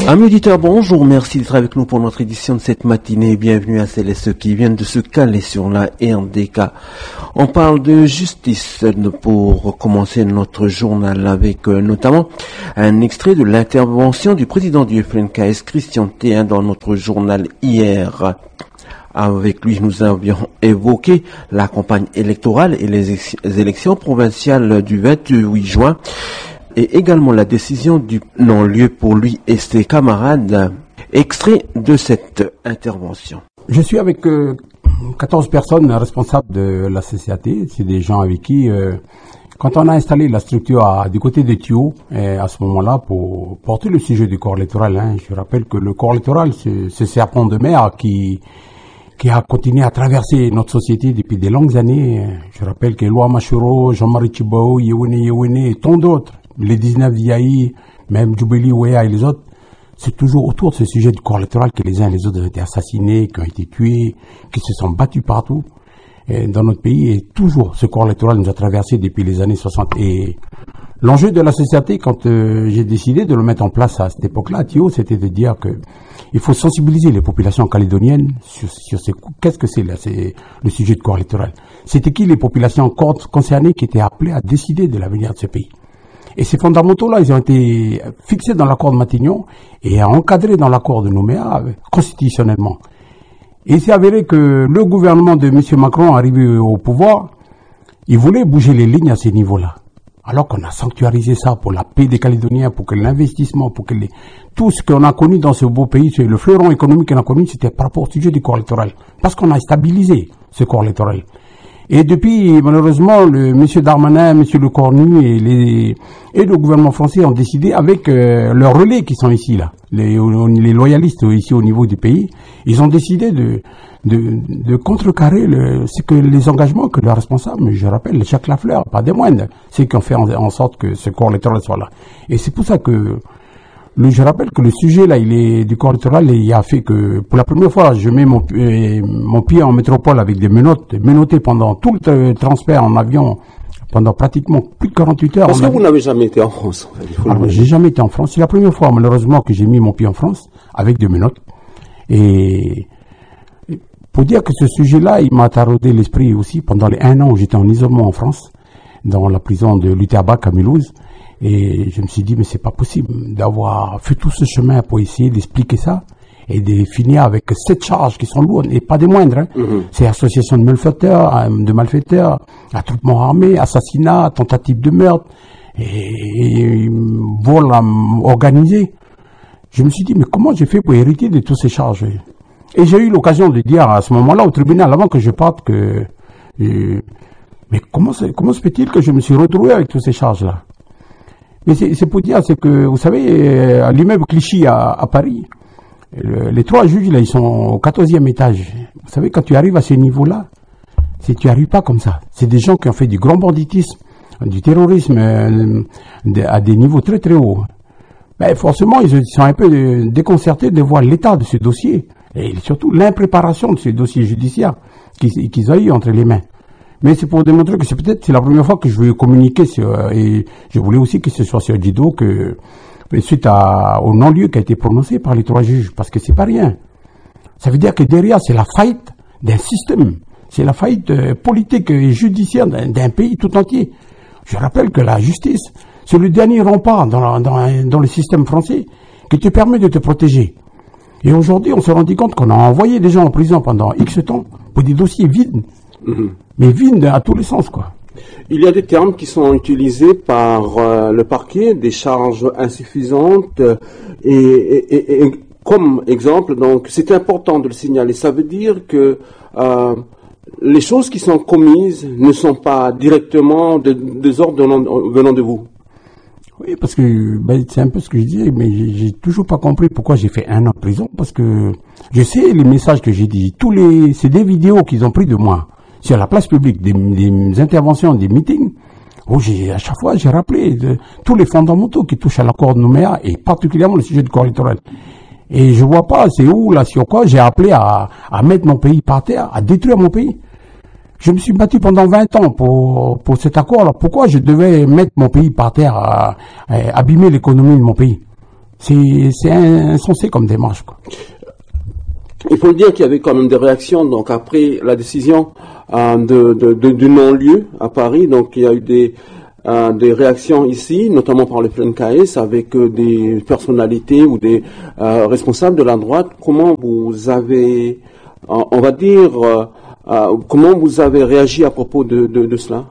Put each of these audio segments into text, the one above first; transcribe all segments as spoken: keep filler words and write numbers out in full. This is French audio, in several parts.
Amis auditeurs, bonjour, merci d'être avec nous pour notre édition de cette matinée. Bienvenue à celles et ceux qui viennent de se caler sur la R D K. On parle de justice pour commencer notre journal avec euh, notamment un extrait de l'intervention du président du F N K S, Christian Théin, dans notre journal hier. Avec lui, nous avions évoqué la campagne électorale et les, ex- les élections provinciales du vingt-huit juin. Et également la décision du non-lieu pour lui et ses camarades. Extrait de cette intervention. Je suis avec euh, quatorze personnes responsables de la C C A T. C'est des gens avec qui, euh, quand on a installé la structure à, du côté des tuyaux, et à ce moment-là, pour porter le sujet du corps électoral, hein, je rappelle que le corps électoral, c'est ce serpent de mer qui qui a continué à traverser notre société depuis des longues années. Je rappelle que Éloi Machuro, Jean-Marie Tchibaou, Yewene Yewene et tant d'autres, les dix-neuf Yahi, même Djoubeli Ouéa et les autres, c'est toujours autour de ce sujet du corps électoral que les uns et les autres ont été assassinés, qui ont été tués, qui se sont battus partout et dans notre pays. Et toujours, ce corps électoral nous a traversé depuis les années soixante. Et l'enjeu de la société, quand euh, j'ai décidé de le mettre en place à cette époque-là, à Thio, c'était de dire que il faut sensibiliser les populations calédoniennes sur, sur ce, qu'est-ce que c'est là, c'est le sujet du corps électoral. C'était qui les populations concernées qui étaient appelées à décider de l'avenir de ce pays. Et ces fondamentaux-là, ils ont été fixés dans l'accord de Matignon et encadrés dans l'accord de Nouméa constitutionnellement. Et il s'est avéré que le gouvernement de M. Macron, arrivé au pouvoir, il voulait bouger les lignes à ces niveaux-là. Alors qu'on a sanctuarisé ça pour la paix des Calédoniens, pour que l'investissement, pour que les... tout ce qu'on a connu dans ce beau pays, le fleuron économique qu'on a connu, c'était par rapport au sujet du corps électoral. Parce qu'on a stabilisé ce corps électoral. Et depuis, malheureusement, le monsieur Darmanin, monsieur Le Cornu et les et le gouvernement français ont décidé, avec euh, leurs relais qui sont ici là, les, les loyalistes ici au niveau du pays, ils ont décidé de de, de contrecarrer le, ce que les engagements que leurs responsables, je rappelle, Jacques Lafleur, pas des moindres, c'est qui ont fait en, en sorte que ce corps électoral soit là. Et c'est pour ça que Le, je rappelle que le sujet là, il est du corps électoral, et il a fait que pour la première fois, je mets mon, euh, mon pied en métropole avec des menottes, menotté pendant tout le transfert en avion, pendant pratiquement plus de quarante-huit heures. Parce que vous n'avez jamais été en France, en fait. Il faut ah, j'ai jamais été en France. C'est la première fois, malheureusement, que j'ai mis mon pied en France avec des menottes. Et pour dire que ce sujet-là, il m'a taraudé l'esprit aussi pendant les un an où j'étais en isolement en France, dans la prison de Lutterbach à Mulhouse. Et je me suis dit, mais c'est pas possible d'avoir fait tout ce chemin pour essayer d'expliquer ça et de finir avec sept charges qui sont lourdes et pas des moindres. Hein. Mm-hmm. C'est association de malfaiteurs, de malfaiteurs, attroupement armé, assassinat, tentative de meurtre et, et vol organisé. Je me suis dit, mais comment j'ai fait pour hériter de toutes ces charges? Et j'ai eu l'occasion de dire à ce moment-là au tribunal, avant que je parte, que euh, mais comment, comment se fait-il que je me suis retrouvé avec toutes ces charges-là? Mais c'est, c'est pour dire, c'est que, vous savez, à l'immeuble Clichy à, à Paris, le, les trois juges, là, ils sont au quatorzième étage. Vous savez, quand tu arrives à ce niveau-là, c'est, tu arrives pas comme ça. C'est des gens qui ont fait du grand banditisme, du terrorisme, euh, de, à des niveaux très très hauts. Ben, forcément, ils sont un peu déconcertés de voir l'état de ce dossier, et surtout l'impréparation de ce dossier judiciaire qu'ils, qu'ils ont eu entre les mains. Mais c'est pour démontrer que c'est peut-être c'est la première fois que je vais communiquer sur, et je voulais aussi que ce soit sur Dido, que suite à, au non-lieu qui a été prononcé par les trois juges, parce que c'est pas rien. Ça veut dire que derrière c'est la faillite d'un système, c'est la faillite euh, politique et judiciaire d'un, d'un pays tout entier. Je rappelle que la justice, c'est le dernier rempart dans, la, dans, dans le système français qui te permet de te protéger. Et aujourd'hui, on s'est rendu compte qu'on a envoyé des gens en prison pendant X temps pour des dossiers vides. Mmh. Mais vide à tous les sens, quoi. Il y a des termes qui sont utilisés par euh, le parquet, des charges insuffisantes, euh, et, et, et, et comme exemple, donc c'est important de le signaler. Ça veut dire que euh, les choses qui sont commises ne sont pas directement de, des ordres venant, venant de vous. Oui, parce que ben, c'est un peu ce que je disais, mais j'ai, j'ai toujours pas compris pourquoi j'ai fait un an de prison, parce que je sais les messages que j'ai dit, tous les, c'est des vidéos qu'ils ont pris de moi. Sur la place publique, des, des interventions, des meetings, où j'ai, à chaque fois, j'ai rappelé de, tous les fondamentaux qui touchent à l'accord de Nouméa, et particulièrement le sujet du corps électoral. Et je vois pas, c'est où, là, sur quoi, j'ai appelé à, à mettre mon pays par terre, à détruire mon pays. Je me suis battu pendant vingt ans pour, pour cet accord. Alors pourquoi je devais mettre mon pays par terre, à, à abîmer l'économie de mon pays? c'est, c'est insensé comme démarche, quoi. Il faut dire qu'il y avait quand même des réactions, donc après la décision euh, de, de, de, du non-lieu à Paris, donc il y a eu des, euh, des réactions ici, notamment par le F L N K S, avec euh, des personnalités ou des euh, responsables de la droite. Comment vous avez, euh, on va dire, euh, euh, comment vous avez réagi à propos de, de, de cela?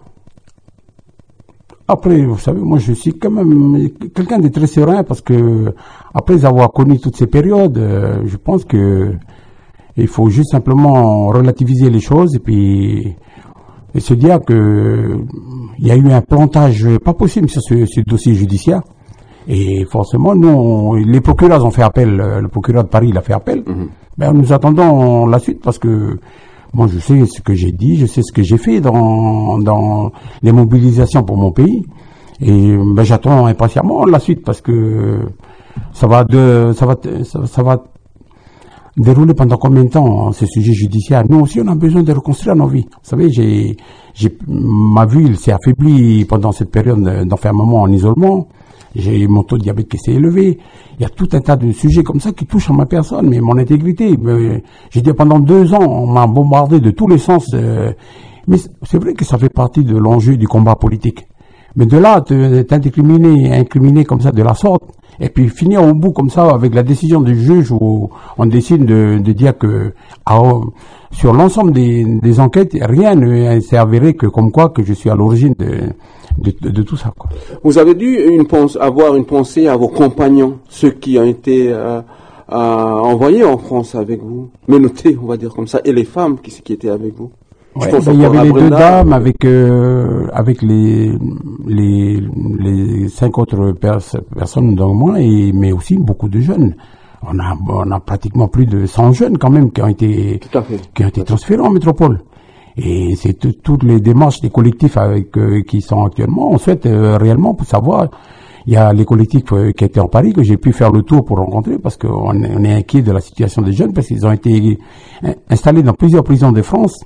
Après, vous savez, moi je suis quand même quelqu'un de très serein parce que après avoir connu toutes ces périodes, euh, je pense que il faut juste simplement relativiser les choses et puis et se dire que il y a eu un plantage pas possible sur ce, ce dossier judiciaire. Et forcément, nous, on, les procureurs ont fait appel, le procureur de Paris il a fait appel. Mm-hmm. Ben, nous attendons la suite parce que moi, je sais ce que j'ai dit, je sais ce que j'ai fait dans, dans les mobilisations pour mon pays. Et ben, j'attends impatiemment la suite parce que ça va de, ça va, ça, ça va dérouler pendant combien de temps ce sujet judiciaire. Nous aussi, on a besoin de reconstruire nos vies. Vous savez, j'ai, j'ai, ma vie, elle s'est affaiblie pendant cette période d'enfermement en isolement. J'ai mon taux de diabète qui s'est élevé. Il y a tout un tas de sujets comme ça qui touchent à ma personne, mais mon intégrité. Mais, j'ai dit pendant deux ans, on m'a bombardé de tous les sens. Euh, mais c'est vrai que ça fait partie de l'enjeu du combat politique. Mais de là, t'incriminé, incriminé comme ça de la sorte, et puis finir au bout comme ça avec la décision du juge où on décide de, de dire que ah, sur l'ensemble des, des enquêtes, rien ne s'est avéré que comme quoi que je suis à l'origine de, de, de, de tout ça, quoi. Vous avez dû une pense, avoir une pensée à vos compagnons, ceux qui ont été euh, euh, envoyés en France avec vous, menottés, on va dire comme ça, et les femmes qui, qui étaient avec vous. Ouais, ben, il y avait les Brenda, deux dames avec euh, avec les les les cinq autres pers personnes dans moi et mais aussi beaucoup de jeunes. On a on a pratiquement plus de cent jeunes quand même qui ont été qui ont été transférés en métropole. Et c'est toutes les démarches des collectifs avec euh, qui sont actuellement. On souhaite euh, réellement pour savoir. Il y a les collectifs euh, qui étaient en Paris que j'ai pu faire le tour pour rencontrer parce qu'on est, on est inquiet de la situation des jeunes parce qu'ils ont été installés dans plusieurs prisons de France.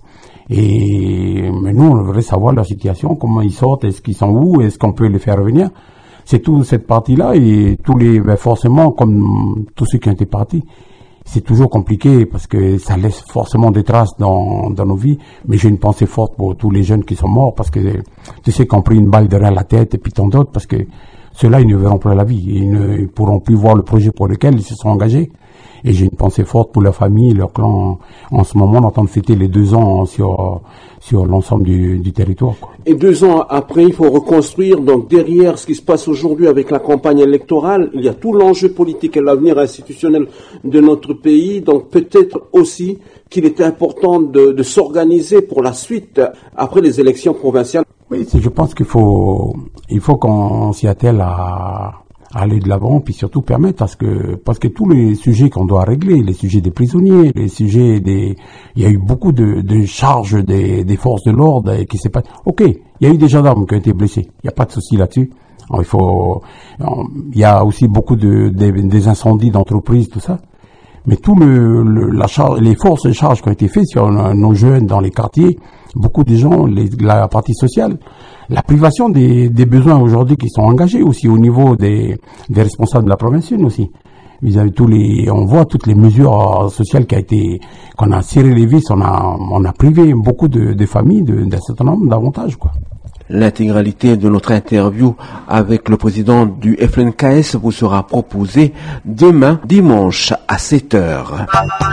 Et mais nous, on voudrait savoir leur situation, comment ils sortent, est-ce qu'ils sont où, est-ce qu'on peut les faire revenir. C'est toute cette partie-là et tous les, ben forcément, comme tous ceux qui ont été partis, c'est toujours compliqué parce que ça laisse forcément des traces dans, dans nos vies. Mais j'ai une pensée forte pour tous les jeunes qui sont morts parce que tu sais qu'ils ont pris une balle derrière la tête et puis tant d'autres parce que ceux-là, ils ne verront plus la vie. Ils ne ils pourront plus voir le projet pour lequel ils se sont engagés. Et j'ai une pensée forte pour leur famille, leur clan. En ce moment, on entend fêter les deux ans sur sur l'ensemble du, du territoire, quoi. Et deux ans après, il faut reconstruire. Donc derrière ce qui se passe aujourd'hui avec la campagne électorale, il y a tout l'enjeu politique et l'avenir institutionnel de notre pays. Donc peut-être aussi qu'il est important de, de s'organiser pour la suite après les élections provinciales. Oui, je pense qu'il faut il faut qu'on s'y attelle à aller de l'avant, puis surtout permettre à ce que, parce que tous les sujets qu'on doit régler, les sujets des prisonniers, les sujets des, il y a eu beaucoup de, de charges des, des forces de l'ordre qui s'est pas, ok, il y a eu des gendarmes qui ont été blessés, il n'y a pas de souci là-dessus. Alors, il faut, il y a aussi beaucoup de, des, des incendies d'entreprises, tout ça. Mais tout le, le la charge, les forces et charges qui ont été faites sur nos jeunes dans les quartiers, beaucoup de gens, les, la partie sociale, la privation des, des besoins aujourd'hui qui sont engagés aussi au niveau des, des responsables de la province aussi. Vis-à-vis tous les, on voit toutes les mesures sociales qui a été, qu'on a serré les vis, on a, on a privé beaucoup de, de familles d'un certain nombre d'avantages, quoi. L'intégralité de notre interview avec le président du F L N K S vous sera proposée demain, dimanche, à sept heures.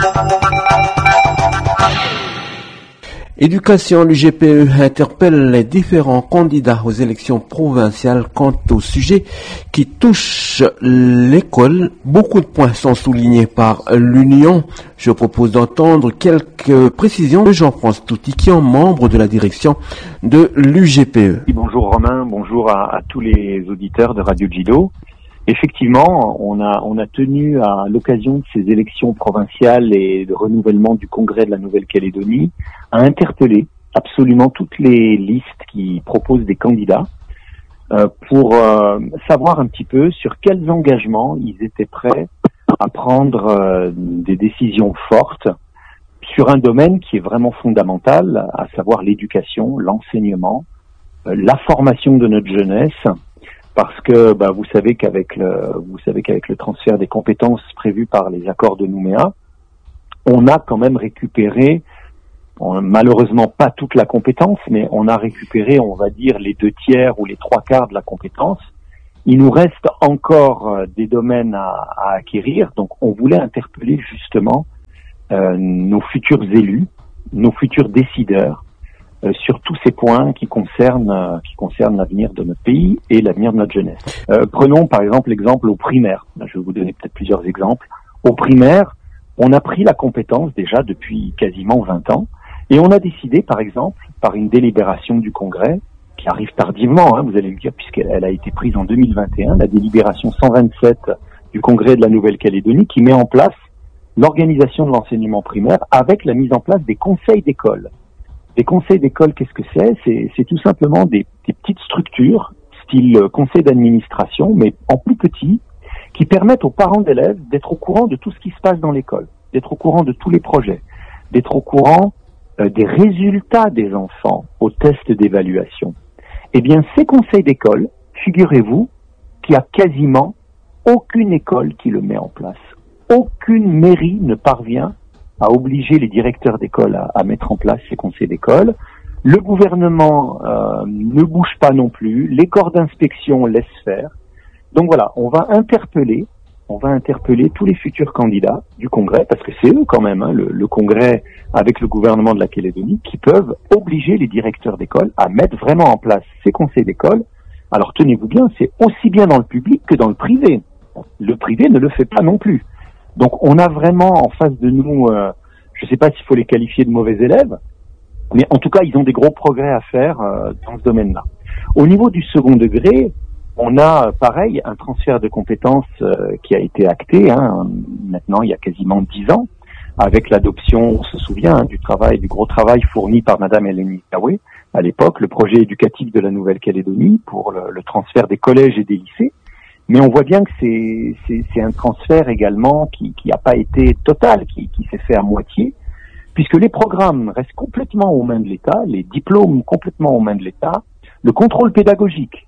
Éducation, l'U G P E interpelle les différents candidats aux élections provinciales quant aux sujets qui touchent l'école. Beaucoup de points sont soulignés par l'Union. Je propose d'entendre quelques précisions de Jean-François Toutiquian, membre de la direction de l'U G P E. Bonjour Romain, bonjour à, à tous les auditeurs de Radio Djido. Effectivement, on a, on a tenu à l'occasion de ces élections provinciales et de renouvellement du Congrès de la Nouvelle-Calédonie à interpeller absolument toutes les listes qui proposent des candidats euh, pour euh, savoir un petit peu sur quels engagements ils étaient prêts à prendre euh, des décisions fortes sur un domaine qui est vraiment fondamental, à savoir l'éducation, l'enseignement, euh, la formation de notre jeunesse, parce que bah, vous savez qu'avec le vous savez qu'avec le transfert des compétences prévues par les accords de Nouméa, on a quand même récupéré, on, malheureusement pas toute la compétence, mais on a récupéré, on va dire, les deux tiers ou les trois quarts de la compétence. Il nous reste encore euh, des domaines à, à acquérir, donc on voulait interpeller justement euh, nos futurs élus, nos futurs décideurs, Euh, sur tous ces points qui concernent euh, qui concernent l'avenir de notre pays et l'avenir de notre jeunesse. Euh, prenons par exemple l'exemple au primaire. Là, je vais vous donner peut-être plusieurs exemples. Au primaire, on a pris la compétence déjà depuis quasiment vingt ans et on a décidé par exemple, par une délibération du Congrès, qui arrive tardivement, hein, vous allez me dire, puisqu'elle elle a été prise en deux mille vingt et un, la délibération cent vingt-sept du Congrès de la Nouvelle-Calédonie, qui met en place l'organisation de l'enseignement primaire avec la mise en place des conseils d'école. Les conseils d'école, qu'est-ce que c'est? C'est, c'est tout simplement des, des petites structures, style conseil d'administration, mais en plus petit, qui permettent aux parents d'élèves d'être au courant de tout ce qui se passe dans l'école, d'être au courant de tous les projets, d'être au courant euh, des résultats des enfants aux tests d'évaluation. Eh bien, ces conseils d'école, figurez-vous qu'il y a quasiment aucune école qui le met en place. Aucune mairie ne parvient à obliger les directeurs d'école à, à mettre en place ces conseils d'école. Le gouvernement euh, ne bouge pas non plus, les corps d'inspection laissent faire. Donc voilà, on va interpeller, on va interpeller tous les futurs candidats du Congrès, parce que c'est eux quand même, hein, le, le Congrès avec le gouvernement de la Calédonie, qui peuvent obliger les directeurs d'école à mettre vraiment en place ces conseils d'école. Alors tenez-vous bien, c'est aussi bien dans le public que dans le privé. Le privé ne le fait pas non plus. Donc on a vraiment en face de nous, euh, je ne sais pas s'il faut les qualifier de mauvais élèves, mais en tout cas ils ont des gros progrès à faire euh, dans ce domaine-là. Au niveau du second degré, on a pareil un transfert de compétences euh, qui a été acté hein, maintenant il y a quasiment dix ans, avec l'adoption, on se souvient, hein, du travail, du gros travail fourni par Madame Eleni Kawe à l'époque, le projet éducatif de la Nouvelle-Calédonie pour le, le transfert des collèges et des lycées. Mais on voit bien que c'est, c'est, c'est un transfert également qui qui n'a pas été total, qui, qui s'est fait à moitié, puisque les programmes restent complètement aux mains de l'État, les diplômes complètement aux mains de l'État, le contrôle pédagogique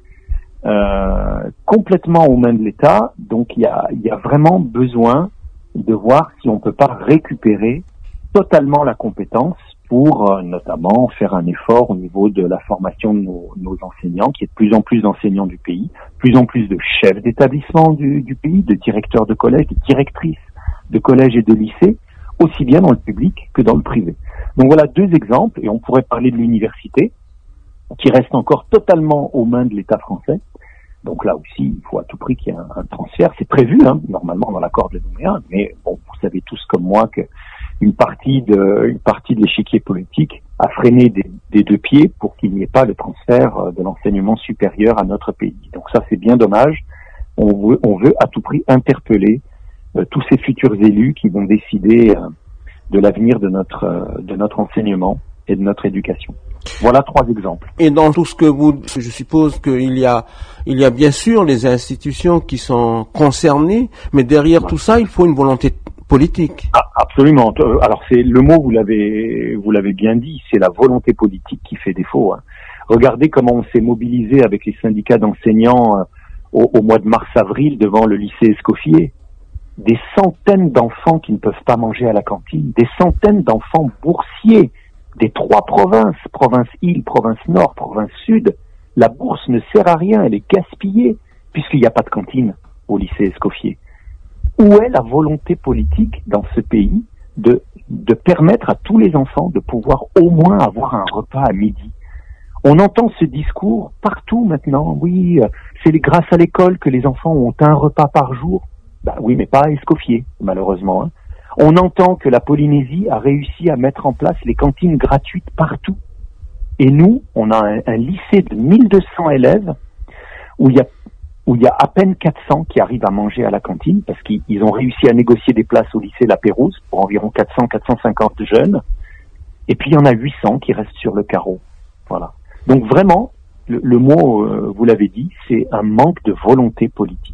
euh, complètement aux mains de l'État. Donc il y a, il y a vraiment besoin de voir si on peut pas récupérer totalement la compétence pour euh, notamment faire un effort au niveau de la formation de nos, nos enseignants, qui est de plus en plus d'enseignants du pays, plus en plus de chefs d'établissement du, du pays, de directeurs de collège, de directrices de collèges et de lycées, aussi bien dans le public que dans le privé. Donc voilà deux exemples, et on pourrait parler de l'université, qui reste encore totalement aux mains de l'État français. Donc là aussi, il faut à tout prix qu'il y ait un, un transfert. C'est prévu, hein, normalement, dans l'accord de Nouméa, mais bon, vous savez tous comme moi que une partie de, une partie de l'échiquier politique a freiné des, des deux pieds pour qu'il n'y ait pas le transfert de l'enseignement supérieur à notre pays. Donc ça, c'est bien dommage. On veut, on veut à tout prix interpeller euh, tous ces futurs élus qui vont décider euh, de l'avenir de notre, euh, de notre enseignement et de notre éducation. Voilà trois exemples. Et dans tout ce que vous, je suppose qu'il y a, il y a bien sûr les institutions qui sont concernées, mais derrière ouais. tout ça, il faut une volonté politique. Ah, absolument. Alors c'est le mot, vous l'avez, vous l'avez bien dit, c'est la volonté politique qui fait défaut. Hein. Regardez comment on s'est mobilisé avec les syndicats d'enseignants euh, au, au mois de mars-avril devant le lycée Escoffier. Des centaines d'enfants qui ne peuvent pas manger à la cantine, des centaines d'enfants boursiers des trois provinces, province Île, province Nord, province Sud. La bourse ne sert à rien, elle est gaspillée puisqu'il n'y a pas de cantine au lycée Escoffier. Où est la volonté politique dans ce pays de, de permettre à tous les enfants de pouvoir au moins avoir un repas à midi? On entend ce discours partout maintenant. Oui, c'est grâce à l'école que les enfants ont un repas par jour. Bah oui, mais pas à Escoffier, malheureusement. Hein. On entend que la Polynésie a réussi à mettre en place les cantines gratuites partout. Et nous, on a un, un lycée de mille deux cents élèves où il y a où il y a à peine quatre cents qui arrivent à manger à la cantine parce qu'ils ont réussi à négocier des places au lycée La Pérouse pour environ quatre cents à quatre cent cinquante jeunes. Et puis il y en a huit cents qui restent sur le carreau. Voilà. Donc vraiment, le, le mot, euh, vous l'avez dit, c'est un manque de volonté politique.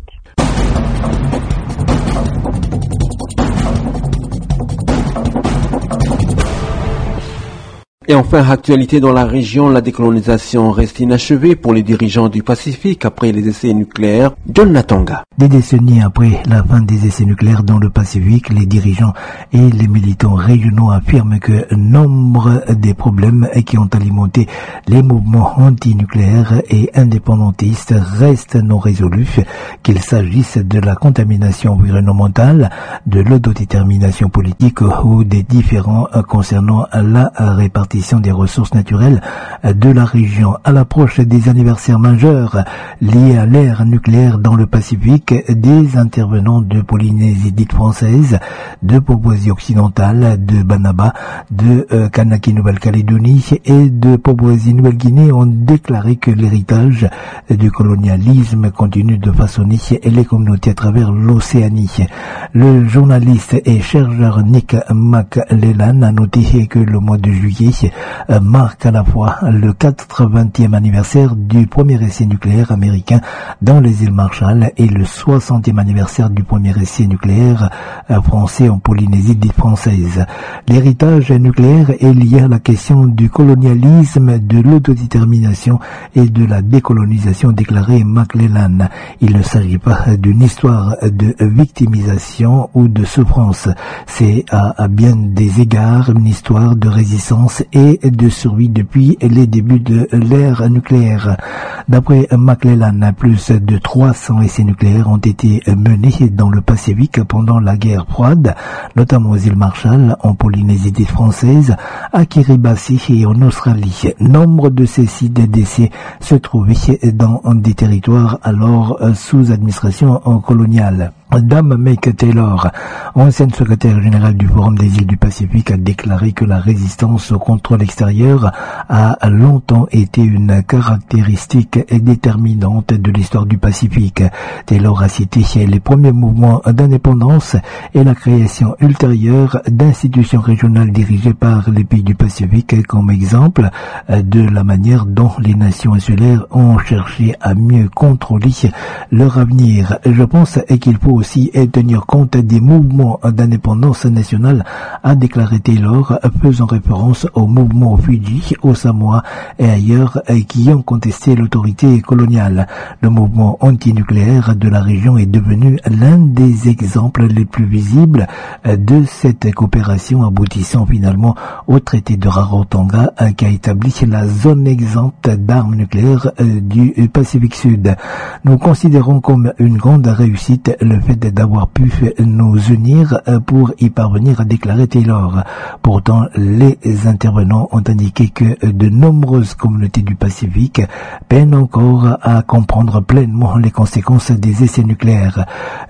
Et enfin, actualité dans la région, la décolonisation reste inachevée pour les dirigeants du Pacifique après les essais nucléaires de Natanga. Des décennies après la fin des essais nucléaires dans le Pacifique, les dirigeants et les militants régionaux affirment que nombre des problèmes qui ont alimenté les mouvements antinucléaires et indépendantistes restent non résolus, qu'il s'agisse de la contamination environnementale, de l'autodétermination politique ou des différends concernant la répartition des ressources naturelles de la région. À l'approche des anniversaires majeurs liés à l'ère nucléaire dans le Pacifique, des intervenants de Polynésie dite française, de Papouasie occidentale, de Banaba, de euh, Kanaki Nouvelle-Calédonie et de Papouasie Nouvelle-Guinée ont déclaré que l'héritage du colonialisme continue de façonner les communautés à travers l'Océanie. Le journaliste et chercheur Nick McLellan a noté que le mois de juillet marque à la fois le quatre-vingtième anniversaire du premier essai nucléaire américain dans les îles Marshall et le soixantième anniversaire du premier essai nucléaire français en Polynésie dite française. L'héritage nucléaire est lié à la question du colonialisme, de l'autodétermination et de la décolonisation, déclarait McLellan. Il ne s'agit pas d'une histoire de victimisation ou de souffrance. C'est à, à bien des égards une histoire de résistance et de survie depuis les débuts de l'ère nucléaire. D'après McLellan, plus de trois cents essais nucléaires ont été menés dans le Pacifique pendant la guerre froide, notamment aux îles Marshall, en Polynésie dite française, à Kiribati et en Australie. Nombre de ces sites d'essais se trouvaient dans des territoires alors sous administration coloniale. Dame Make Taylor, ancienne secrétaire générale du Forum des îles du Pacifique, a déclaré que la résistance au contrôle extérieur a longtemps été une caractéristique déterminante de l'histoire du Pacifique. Taylor a cité les premiers mouvements d'indépendance et la création ultérieure d'institutions régionales dirigées par les pays du Pacifique comme exemple de la manière dont les nations insulaires ont cherché à mieux contrôler leur avenir. Je pense qu'il faut aussi tenir compte des mouvements d'indépendance nationale, a déclaré Taylor, faisant référence aux mouvements au Fidji, au Samoa et ailleurs qui ont contesté l'autorité coloniale. Le mouvement antinucléaire de la région est devenu l'un des exemples les plus visibles de cette coopération, aboutissant finalement au traité de Rarotonga qui a établi la zone exempte d'armes nucléaires du Pacifique Sud. Nous considérons comme une grande réussite le fait d'avoir pu nous unir pour y parvenir, a déclaré Taylor. Pourtant, les intervenants ont indiqué que de nombreuses communautés du Pacifique peinent encore à comprendre pleinement les conséquences des essais nucléaires.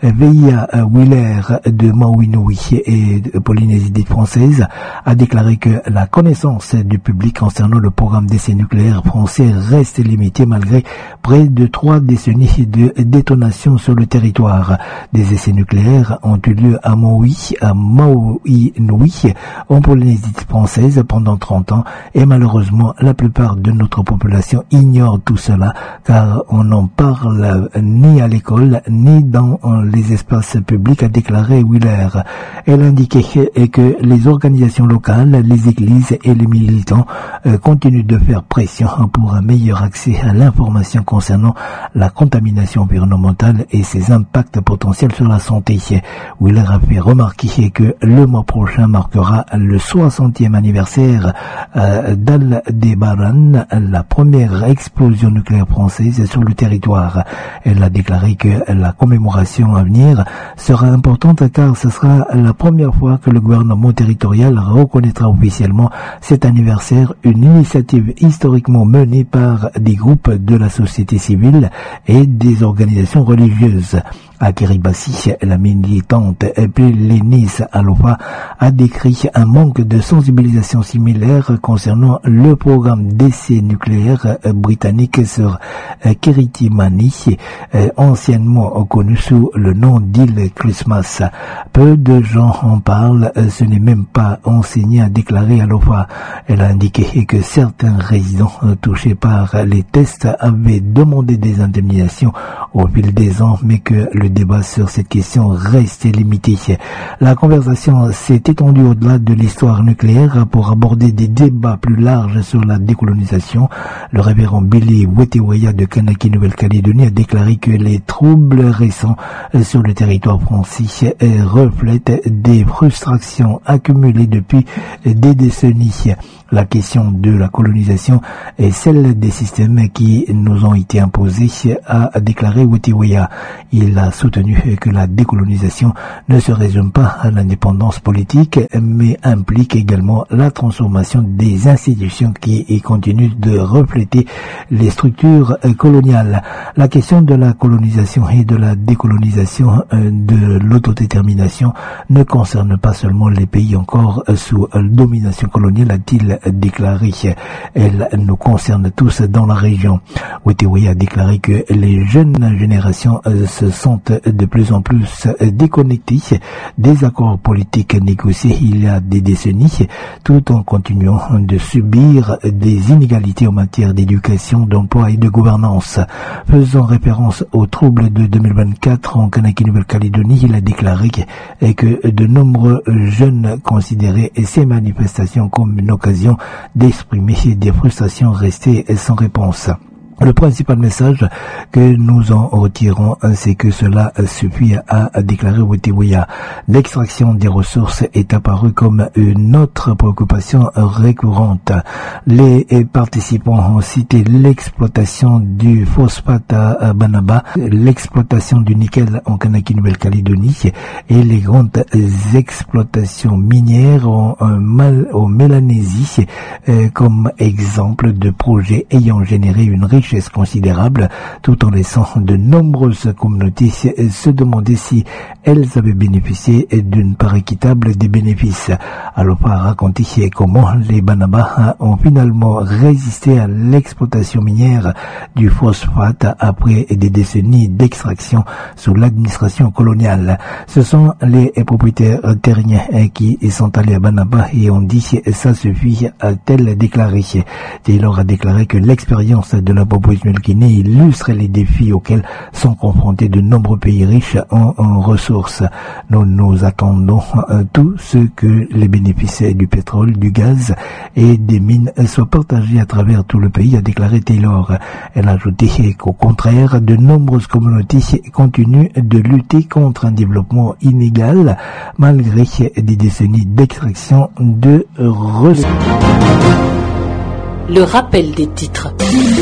Veia Wheeler de Maui-Nui et de Polynésie dite française a déclaré que la connaissance du public concernant le programme d'essais nucléaires français reste limitée malgré près de trois décennies de détonation sur le territoire. Des essais nucléaires ont eu lieu à Maui, à Maui-Nui, en Polynésie française pendant trente ans et malheureusement la plupart de notre population ignore tout cela car on n'en parle ni à l'école ni dans les espaces publics, a déclaré Wheeler. Elle indiquait que les organisations locales, les églises et les militants continuent de faire pression pour un meilleur accès à l'information concernant la contamination environnementale et ses impacts potentiels sur la santé. Wheeler a fait remarquer que le mois prochain marquera le soixantième anniversaire euh, d'Aldebaran, la première explosion nucléaire française sur le territoire. Elle a déclaré que la commémoration à venir sera importante car ce sera la première fois que le gouvernement territorial reconnaîtra officiellement cet anniversaire, une initiative historiquement menée par des groupes de la société civile et des organisations religieuses. À Kiribati, la militante Pélénis Alofa a décrit un manque de sensibilisation similaire concernant le programme d'essais nucléaires britannique sur Kiritimani, anciennement connu sous le nom d'île Christmas. Peu de gens en parlent, ce n'est même pas enseigné, a déclaré Alofa. Elle a indiqué que certains résidents touchés par les tests avaient demandé des indemnisations au fil des ans, mais que le le débat sur cette question reste limité. La conversation s'est étendue au-delà de l'histoire nucléaire pour aborder des débats plus larges sur la décolonisation. Le révérend Billy Wetewaya de Kanaki, Nouvelle-Calédonie, a déclaré que les troubles récents sur le territoire français reflètent des frustrations accumulées depuis des décennies. La question de la colonisation est celle des systèmes qui nous ont été imposés, a déclaré Wetewaya. Il a soutenu que la décolonisation ne se résume pas à l'indépendance politique, mais implique également la transformation des institutions qui continuent de refléter les structures coloniales. La question de la colonisation et de la décolonisation de l'autodétermination ne concerne pas seulement les pays encore sous domination coloniale, a-t-il déclaré. Elle nous concerne tous dans la région. Wetewaya a déclaré que les jeunes générations se sentent de plus en plus déconnectées des accords politiques négociés il y a des décennies, tout en continuant de subir des inégalités en matière d'éducation, d'emploi et de gouvernance. Faisant référence aux troubles de deux mille vingt-quatre en Kanaki, Nouvelle-Calédonie, il a déclaré que de nombreux jeunes considéraient ces manifestations comme une occasion d'exprimer des frustrations restées sans réponse. Le principal message que nous en retirons, c'est que cela suffit, à déclarer Wetewaya. L'extraction des ressources est apparue comme une autre préoccupation récurrente. Les participants ont cité l'exploitation du phosphate à Banaba, l'exploitation du nickel en Kanaki, Nouvelle-Calédonie et les grandes exploitations minières en, en Mélanésie comme exemple de projets ayant généré une richesse considérable, tout en laissant de nombreuses communautés se demander si elles avaient bénéficié d'une part équitable des bénéfices. Alopa a raconté comment les Banaba ont finalement résisté à l'exploitation minière du phosphate après des décennies d'extraction sous l'administration coloniale. Ce sont les propriétaires terriens qui sont allés à Banaba et ont dit ça suffit, a-t-elle déclaré. Taylor a déclaré que l'expérience de la population guinéenne illustre les défis auxquels sont confrontés de nombreux pays riches en, en ressources. Nous nous attendons à tout ce que les bénéfices du pétrole, du gaz et des mines soient partagés à travers tout le pays, a déclaré Taylor. Elle a ajouté qu'au contraire, de nombreuses communautés continuent de lutter contre un développement inégal malgré des décennies d'extraction de ressources. Le rappel des titres.